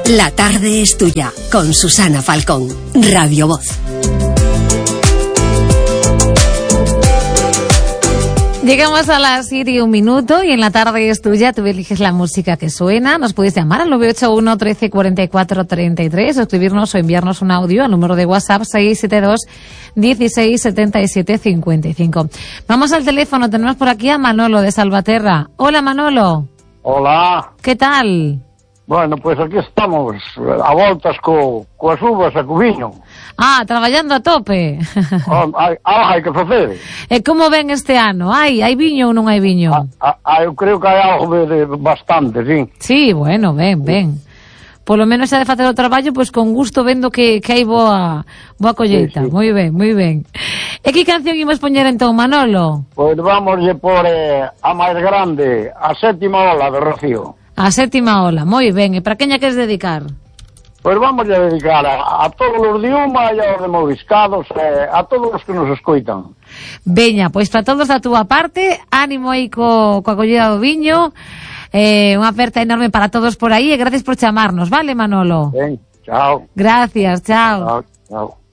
La tarde es tuya, con Susana Falcón, Radio Voz. Llegamos a las 7:01 y en la tarde es tuya. Tú eliges la música que suena. Nos puedes llamar al 981 13 44 33, escribirnos o enviarnos un audio al número de WhatsApp 672 16 77 55. Vamos al teléfono. Tenemos por aquí a Manolo de Salvaterra. Hola, Manolo. Hola. ¿Qué tal? Bueno, pues aquí estamos, a voltas coas uvas e co viño. Traballando a tope. Hai que facer. E como ven este ano? Hai viño ou non hai viño? Eu creo que hai algo de bastante, sí. Sí, bueno, ben. Polo menos xa de facer o traballo, pois con gusto vendo que hai boa colleita. Sí. Moi ben. E que canción imos poñer entón, Manolo? Pois vamos por a máis grande, a sétima ola de Rocío. A sétima ola, moi ben. E para queña queres dedicar? Pois vamos a dedicar a todos os de Uma e aos de Moviscados, a todos os que nos escoitan. Veña, pois para todos da túa parte, ánimo aí coa collida do viño, unha aperta enorme para todos por aí e gracias por chamarnos, vale, Manolo? Ben, chao. Gracias, chao. Chao.